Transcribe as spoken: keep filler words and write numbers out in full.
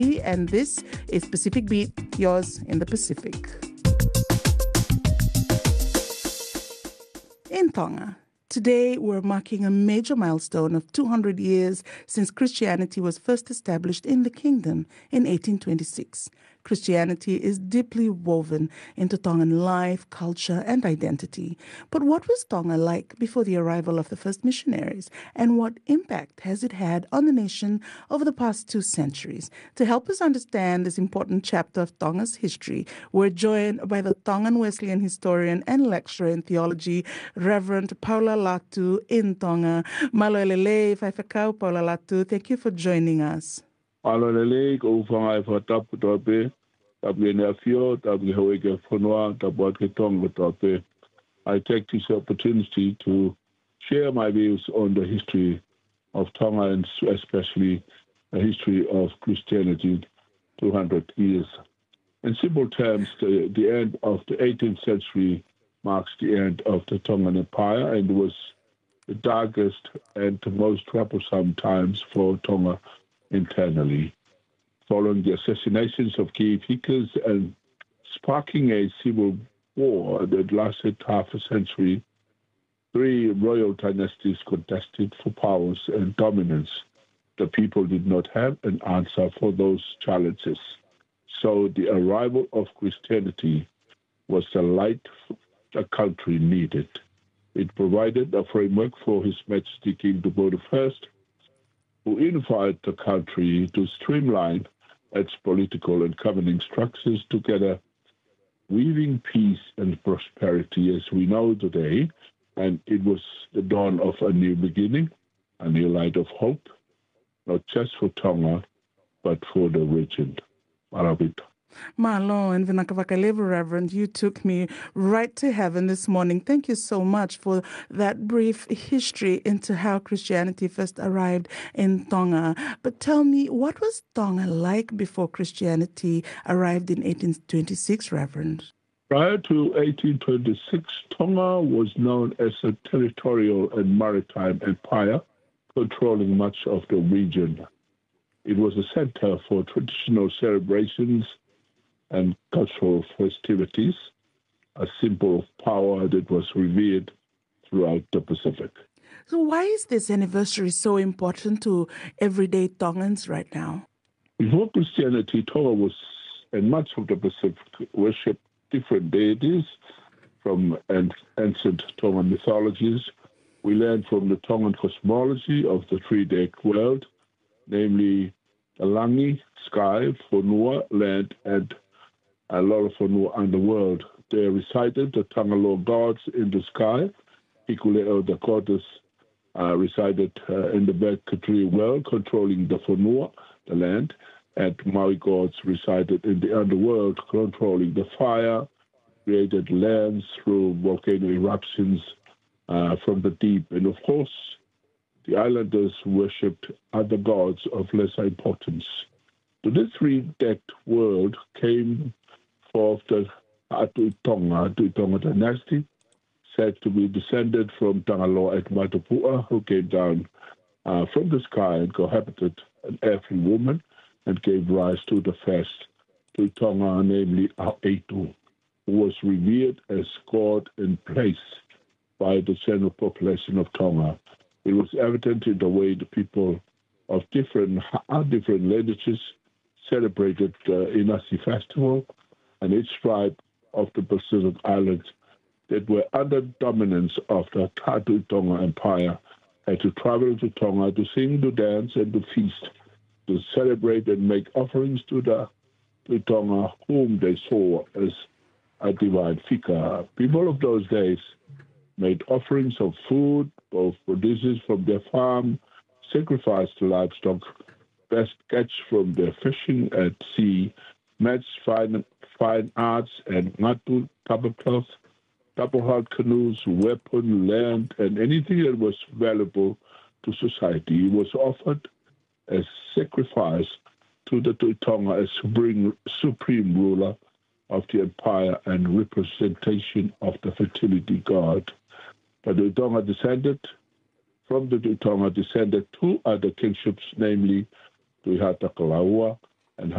and this is Pacific Beat, yours in the Pacific. In Tonga, today we're marking a major milestone of two hundred years since Christianity was first established in the kingdom in eighteen twenty-six. Christianity is deeply woven into Tongan life, culture, and identity. But what was Tonga like before the arrival of the first missionaries? And what impact has it had on the nation over the past two centuries? To help us understand this important chapter of Tonga's history, we're joined by the Tongan Wesleyan historian and lecturer in theology, Reverend Paula Latu in Tonga. Maloelele, Faifakau, Paula Latu, thank you for joining us. Alolele ko ufanga fa tapu tope tapu ne afio tapu hoike fonwa tapu ke tonga tope. I take this opportunity to share my views on the history of Tonga and especially the history of Christianity two hundred years. In simple terms, the, the end of the eighteenth century marks the end of the Tongan Empire and was the darkest and the most troublesome times for Tonga internally, following the assassinations of key figures and sparking a civil war that lasted half a century. Three royal dynasties contested for powers and dominance. The people did not have an answer for those challenges. So the arrival of Christianity was the light the country needed. It provided a framework for His Majesty King Dubois the First, who unified the country to streamline its political and governing structures together, weaving peace and prosperity as we know today. And it was the dawn of a new beginning, a new light of hope, not just for Tonga, but for the region. Marabito. Malo and Vinakavakalevu, Reverend, you took me right to heaven this morning. Thank you so much for that brief history into how Christianity first arrived in Tonga. But tell me, what was Tonga like before Christianity arrived in eighteen twenty-six, Reverend? Prior to eighteen twenty-six, Tonga was known as a territorial and maritime empire, controlling much of the region. It was a center for traditional celebrations and cultural festivities, a symbol of power that was revered throughout the Pacific. So why is this anniversary so important to everyday Tongans right now? Before Christianity, Tonga was, and much of the Pacific, worshipped different deities from ancient Tongan mythologies. We learn from the Tongan cosmology of the three-deck world, namely the Langi, sky, Fonua, land, and a lot of Fonua underworld. They resided the Tangaloa gods in the sky. Hikuleo, the goddess, uh, resided uh, in the Berkatri world, controlling the Fonua, the land, and Maui gods resided in the underworld, controlling the fire, created lands through volcano eruptions uh, from the deep. And of course, the islanders worshipped other gods of lesser importance. To this three-decked world came forth the Atu Tonga, Atu Tonga dynasty, said to be descended from Tangaloa at Matapua, who came down uh, from the sky and cohabited an earthly woman and gave rise to the first Atu Tonga, namely Aetu, who was revered as God in place by the general population of Tonga. It was evident in the way the people of different, different lineages celebrated the Inasi festival, and each tribe of the Pacific Islands that were under dominance of the Atu Tonga Empire had to travel to Tonga to sing, to dance, and to feast, to celebrate and make offerings to the to Tonga, whom they saw as a divine figure. People of those days made offerings of food, both produces from their farm, sacrificed to livestock, best catch from their fishing at sea, match fine, fine arts and ngatu, tablecloth, double-hulled canoes, weapon, land, and anything that was valuable to society was offered as sacrifice to the Tonga as supreme, supreme ruler of the empire and representation of the fertility god. But the Tonga descended, from the Tonga descended two other kingships, namely Tuihata Kalaua